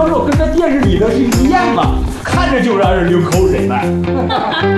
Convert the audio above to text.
肉跟这电视里的是一样吗？看着就让人流口水了。